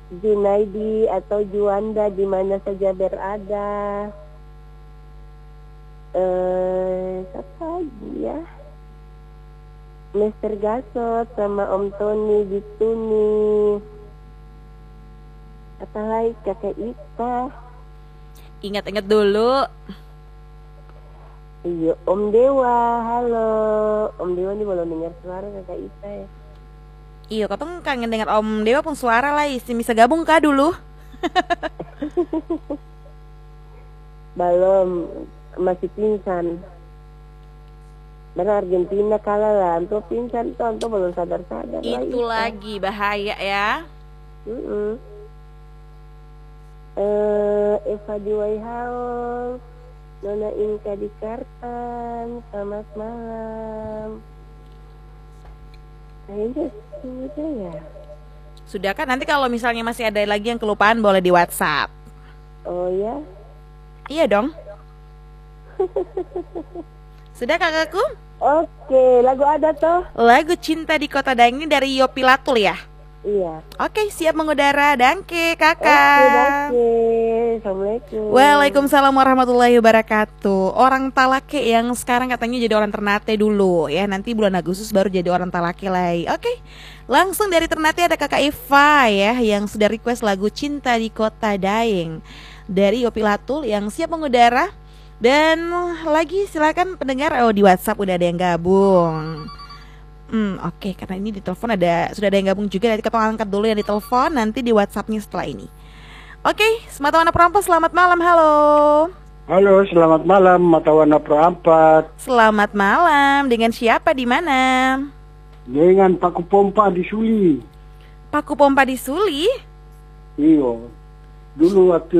Junaidi atau Juanda di mana saja berada. Siapa lagi ya? Mister Gasot sama Om Tony gitu nih. Apa lagi Kakak Ita? Ingat-ingat dulu. Iya Om Dewa, halo. Om Dewa nih belum dengar suara Kakak Ita ya. Iya, katong kangen dengar Om Dewa pun suara lah, bisa gabung kah dulu? Belum, masih pingsan. Karena Argentina kalah lah, Anto pingsan tuh, Anto belum sadar-sadar. Itu lagi bahaya ya. Eva di Waihaong, Nona Inka di Kartan, selamat malam. Kayaknya sudah ya. Sudah kan, nanti kalau misalnya masih ada lagi yang kelupaan boleh di WhatsApp. Oh ya? Iya dong. Sudah kakakku? Oke, lagu ada toh? Lagu Cinta di Kota Daeng ini dari Yopi Latul ya? Iya. Oke, siap mengudara. Dangke kakak. Oke, dangke. Assalamualaikum. Waalaikumsalam warahmatullahi wabarakatuh. Orang Talake yang sekarang katanya jadi orang Ternate dulu ya. Nanti bulan Agustus baru jadi orang Talake lagi. Oke, langsung dari Ternate ada kakak Eva ya, yang sudah request lagu Cinta di Kota Daeng dari Yopi Latul yang siap mengudara. Dan lagi silakan pendengar, di WhatsApp udah ada yang gabung. Oke, karena ini di telepon sudah ada yang gabung juga. Nanti kita angkat dulu yang di telepon, nanti di WhatsAppnya setelah ini. Oke, Mata Warna Pro 4, selamat malam, halo. Halo, selamat malam, Mata Warna Pro 4. Selamat malam, dengan siapa di mana? Dengan Paku Pompa di Suli. Paku Pompa di Suli? Iyo, dulu waktu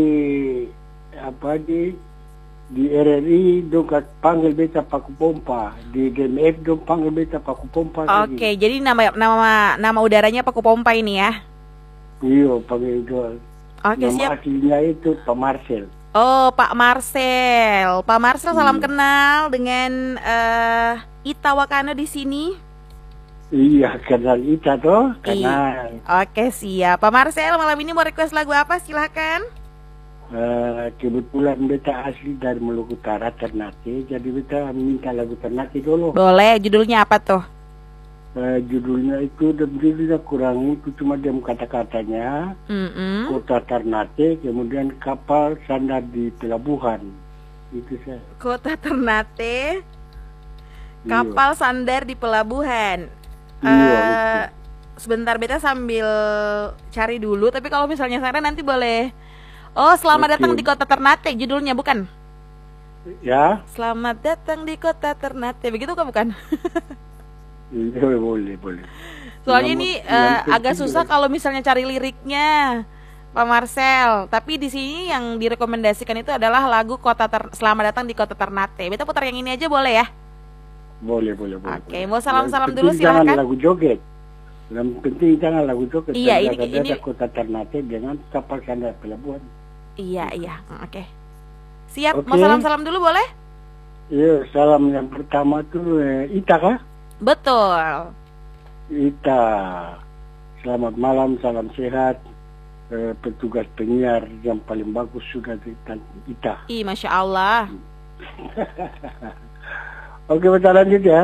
di RRI dong panggil beta Paku Pompa, di DMF dong panggil beta Paku Pompa. Oke, jadi nama udaranya Paku Pompa ini ya? Iyo, panggil itu. Oke, nama siap. aslinya itu Pak Marcel. Oh, Pak Marcel. Pak Marcel, salam kenal dengan Ita Wakano di sini. Iya, kenal Ita toh, kenal. Oke, siap. Pak Marcel, malam ini mau request lagu apa? Silakan. Kebetulan beta asli dari Maluku Utara, Ternate, jadi beta minta lagu Ternate dulu. Boleh, judulnya apa tuh? Judulnya itu judulnya kurang itu, cuma dia kata-katanya Kota Ternate, kemudian kapal sandar di pelabuhan. Itu saya. Kota Ternate, kapal sandar di pelabuhan. Sebentar, beta sambil cari dulu. Tapi kalau misalnya sana nanti boleh. Oh, selamat datang di Kota Ternate judulnya, bukan? Ya. Selamat datang di Kota Ternate, begitu kan bukan? Iya, boleh. Soalnya ini agak susah kalau misalnya cari liriknya, Pak Marcel. Tapi di sini yang direkomendasikan itu adalah lagu Selamat datang di Kota Ternate. Beta putar yang ini aja boleh ya? Boleh. Oke, mau salam-salam dulu silakan. Jangan lagu joget. Yang penting jangan lagu joget. Iya, ini Kota Ternate dengan kapal sandar pelabuhan. Iya, oke. Siap, okay. Mau salam-salam dulu boleh? Iya, salam yang pertama tuh Ita kah? Betul. Ita, selamat malam, salam sehat. Petugas penyiar yang paling bagus sudah Ita. Masya Allah. Oke, kita lanjut ya.